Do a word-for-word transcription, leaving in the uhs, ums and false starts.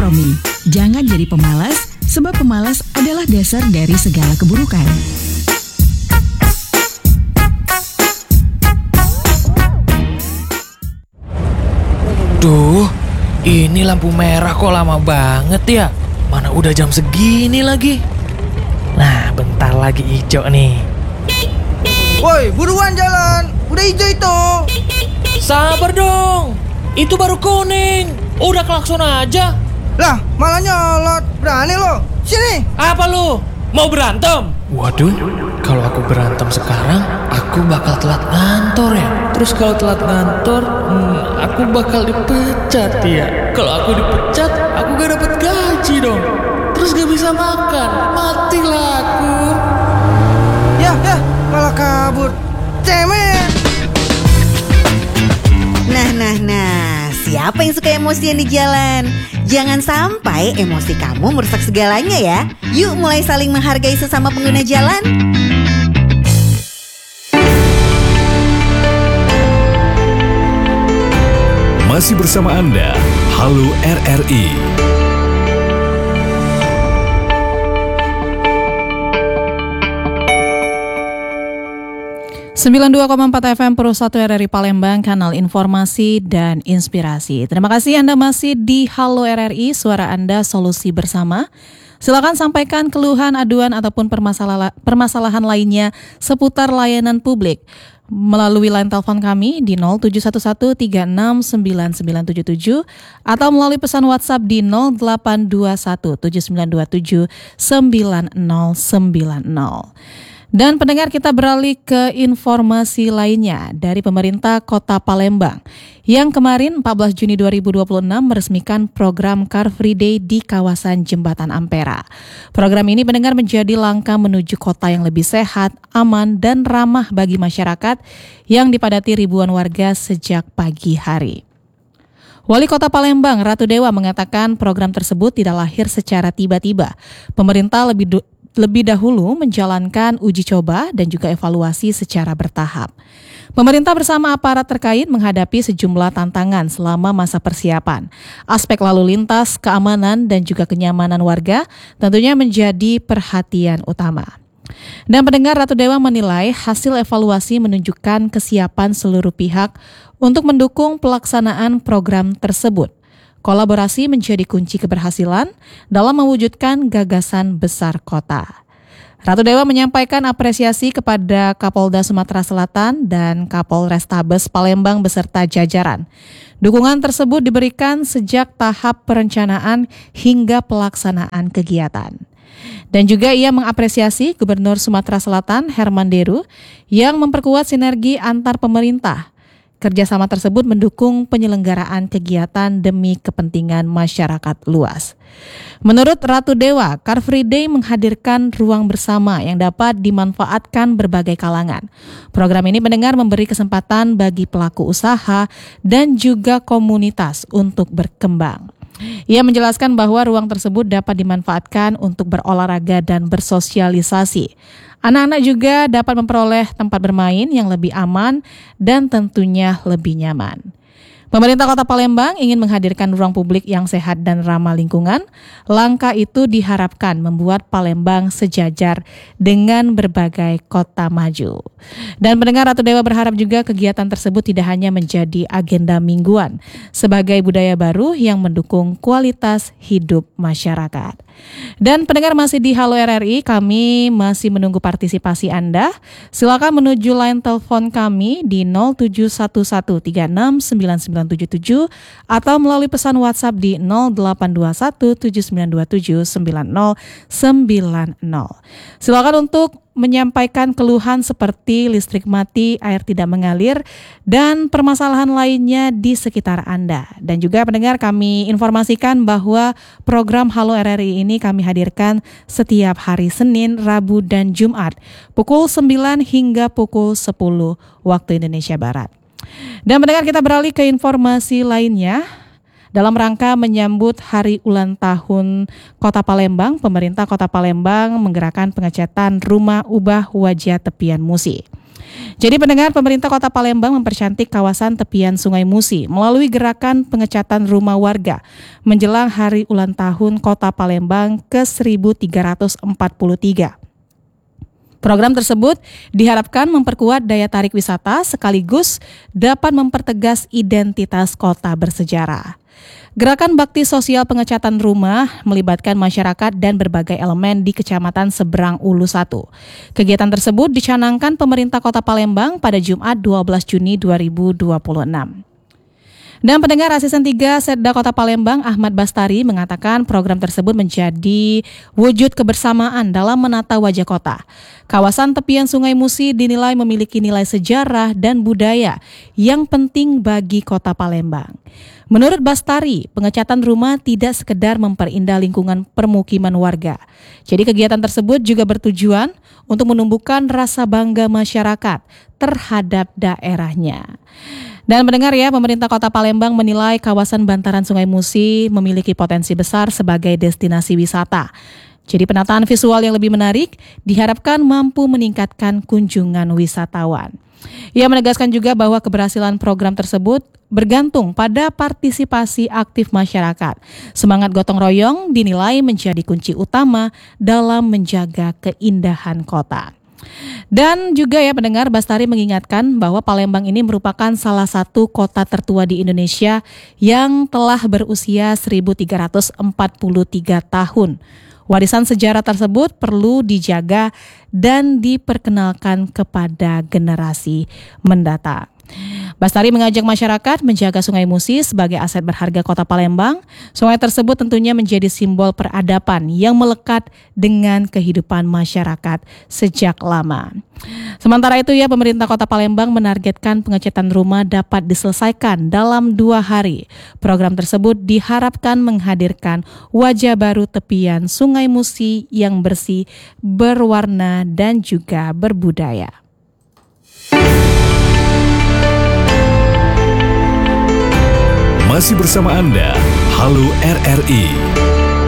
berkompromi. Jangan jadi pemalas, sebab pemalas adalah dasar dari segala keburukan. Duh, ini lampu merah kok lama banget ya? Mana udah jam segini lagi? Nah, bentar lagi hijau nih. Woi, buruan jalan, udah hijau itu. Sabar dong, itu baru kuning. Udah klakson aja. Lah, malah nyolot. Berani lo. Sini. Apa lu? Mau berantem? Waduh, kalau aku berantem sekarang, aku bakal telat ngantor ya. Terus kalau telat ngantor, hmm, aku bakal dipecat ya. Kalau aku dipecat, aku gak dapet gaji dong. Terus gak bisa makan, matilah aku. Ya, ya, malah kabur. Cemen. Nah, nah, nah, siapa yang suka emosian di jalan? Jangan sampai emosi kamu merusak segalanya ya. Yuk mulai saling menghargai sesama pengguna jalan. Masih bersama Anda, Halo R R I. sembilan puluh dua koma empat F M Pro satu R R I Palembang, kanal informasi dan inspirasi. Terima kasih Anda masih di Halo R R I, suara Anda solusi bersama. Silakan sampaikan keluhan, aduan ataupun permasalahan, permasalahan lainnya seputar layanan publik melalui line telepon kami di nol tujuh satu satu tiga enam sembilan sembilan tujuh tujuh atau melalui pesan WhatsApp di nol delapan dua satu tujuh sembilan dua tujuh sembilan nol sembilan nol. Dan pendengar, kita beralih ke informasi lainnya dari pemerintah Kota Palembang yang kemarin empat belas Juni dua ribu dua puluh enam meresmikan program Car Free Day di kawasan Jembatan Ampera. Program ini pendengar menjadi langkah menuju kota yang lebih sehat, aman, dan ramah bagi masyarakat yang dipadati ribuan warga sejak pagi hari. Wali Kota Palembang, Ratu Dewa, mengatakan program tersebut tidak lahir secara tiba-tiba. Pemerintah lebih du- lebih dahulu menjalankan uji coba dan juga evaluasi secara bertahap. Pemerintah bersama aparat terkait menghadapi sejumlah tantangan selama masa persiapan. Aspek lalu lintas, keamanan, dan juga kenyamanan warga tentunya menjadi perhatian utama. Dan pendengar, Ratu Dewa menilai hasil evaluasi menunjukkan kesiapan seluruh pihak untuk mendukung pelaksanaan program tersebut. Kolaborasi menjadi kunci keberhasilan dalam mewujudkan gagasan besar kota. Ratu Dewa menyampaikan apresiasi kepada Kapolda Sumatera Selatan dan Kapolrestabes Palembang beserta jajaran. Dukungan tersebut diberikan sejak tahap perencanaan hingga pelaksanaan kegiatan. Dan juga ia mengapresiasi Gubernur Sumatera Selatan Herman Deru yang memperkuat sinergi antar pemerintah. Kerjasama tersebut mendukung penyelenggaraan kegiatan demi kepentingan masyarakat luas. Menurut Ratu Dewa, Car Free Day menghadirkan ruang bersama yang dapat dimanfaatkan berbagai kalangan. Program ini mendengar memberi kesempatan bagi pelaku usaha dan juga komunitas untuk berkembang. Ia menjelaskan bahwa ruang tersebut dapat dimanfaatkan untuk berolahraga dan bersosialisasi. Anak-anak juga dapat memperoleh tempat bermain yang lebih aman dan tentunya lebih nyaman. Pemerintah Kota Palembang ingin menghadirkan ruang publik yang sehat dan ramah lingkungan. Langkah itu diharapkan membuat Palembang sejajar dengan berbagai kota maju. Dan pendengar, Ratu Dewa berharap juga kegiatan tersebut tidak hanya menjadi agenda mingguan, sebagai budaya baru yang mendukung kualitas hidup masyarakat. Dan pendengar, masih di Halo R R I, kami masih menunggu partisipasi Anda. Silakan menuju line telepon kami di nol tujuh satu satu tiga enam sembilan sembilan tujuh tujuh atau melalui pesan WhatsApp di nol delapan dua satu tujuh sembilan dua tujuh sembilan nol sembilan nol. Silakan untuk menyampaikan keluhan seperti listrik mati, air tidak mengalir, dan permasalahan lainnya di sekitar Anda. Dan juga pendengar, kami informasikan bahwa program Halo R R I ini kami hadirkan setiap hari Senin, Rabu, dan Jumat pukul sembilan hingga pukul sepuluh waktu Indonesia Barat. Dan pendengar, kita beralih ke informasi lainnya. Dalam rangka menyambut Hari Ulang Tahun Kota Palembang, pemerintah Kota Palembang menggerakkan pengecatan rumah ubah wajah tepian Musi. Jadi pendengar, pemerintah Kota Palembang mempercantik kawasan tepian Sungai Musi melalui gerakan pengecatan rumah warga menjelang hari ulang tahun Kota Palembang ke seribu tiga ratus empat puluh tiga. Program tersebut diharapkan memperkuat daya tarik wisata sekaligus dapat mempertegas identitas kota bersejarah. Gerakan bakti sosial pengecatan rumah melibatkan masyarakat dan berbagai elemen di Kecamatan Seberang Ulu satu. Kegiatan tersebut dicanangkan pemerintah Kota Palembang pada Jumat dua belas Juni dua ribu dua puluh enam. Dan pendengar, Asisten tiga Setda Kota Palembang Ahmad Bastari mengatakan program tersebut menjadi wujud kebersamaan dalam menata wajah kota. Kawasan tepian Sungai Musi dinilai memiliki nilai sejarah dan budaya yang penting bagi Kota Palembang. Menurut Bastari, pengecatan rumah tidak sekedar memperindah lingkungan permukiman warga. Jadi kegiatan tersebut juga bertujuan untuk menumbuhkan rasa bangga masyarakat terhadap daerahnya. Dan mendengar ya, pemerintah Kota Palembang menilai kawasan bantaran Sungai Musi memiliki potensi besar sebagai destinasi wisata. Jadi penataan visual yang lebih menarik diharapkan mampu meningkatkan kunjungan wisatawan. Ia menegaskan juga bahwa keberhasilan program tersebut bergantung pada partisipasi aktif masyarakat. Semangat gotong royong dinilai menjadi kunci utama dalam menjaga keindahan kota. Dan juga ya pendengar, Bastari mengingatkan bahwa Palembang ini merupakan salah satu kota tertua di Indonesia yang telah berusia seribu tiga ratus empat puluh tiga tahun. Warisan sejarah tersebut perlu dijaga dan diperkenalkan kepada generasi mendatang. Bastari mengajak masyarakat menjaga Sungai Musi sebagai aset berharga Kota Palembang. Sungai tersebut tentunya menjadi simbol peradaban yang melekat dengan kehidupan masyarakat sejak lama. Sementara itu ya, pemerintah Kota Palembang menargetkan pengecatan rumah dapat diselesaikan dalam dua hari. Program tersebut diharapkan menghadirkan wajah baru tepian Sungai Musi yang bersih, berwarna dan juga berbudaya. Masih bersama Anda, Halo R R I.